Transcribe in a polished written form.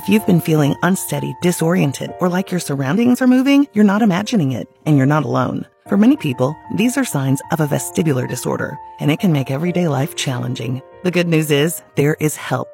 If you've been feeling unsteady, disoriented, or like your surroundings are moving, you're not imagining it, and you're not alone. For many people, these are signs of a vestibular disorder, and it can make everyday life challenging. The good news is there is help.